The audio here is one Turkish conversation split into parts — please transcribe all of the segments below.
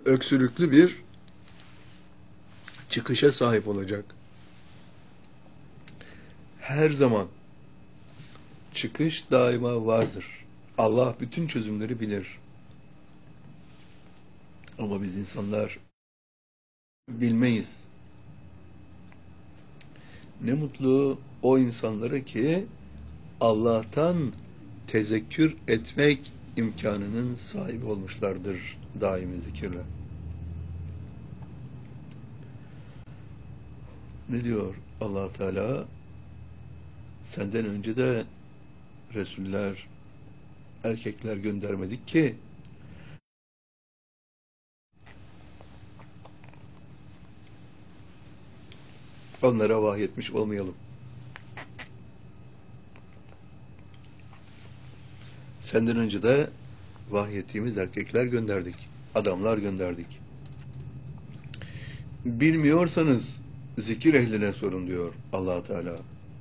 öksürüklü bir çıkışa sahip olacak. Her zaman çıkış daima vardır. Allah bütün çözümleri bilir. Ama biz insanlar bilmeyiz. Ne mutlu o insanlara ki Allah'tan tezekkür etmek imkanının sahibi olmuşlardır daimi zikirle. Ne diyor Allah Teala? Senden önce de Resuller, erkekler göndermedik ki onlara vahyetmiş olmayalım. Senden önce de vahyettiğimiz erkekler gönderdik. Adamlar gönderdik. Bilmiyorsanız zikir ehline sorun diyor Allah Teala.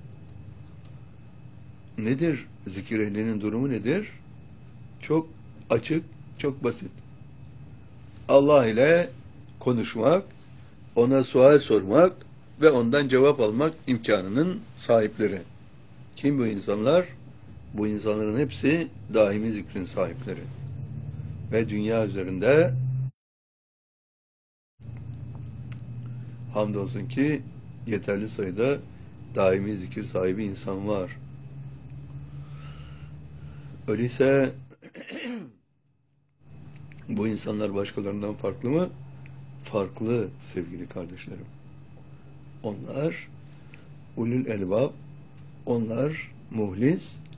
Nedir? Zikir ehlinin durumu nedir? Çok açık, çok basit. Allah ile konuşmak, ona sual sormak ve ondan cevap almak imkanının sahipleri. Kim bu insanlar? Bu insanların hepsi daimi zikrin sahipleri. Ve dünya üzerinde hamdolsun ki yeterli sayıda daimi zikir sahibi insan var. Öyleyse bu insanlar başkalarından farklı mı? Farklı sevgili kardeşlerim. Onlar ulul elbab, onlar muhlis,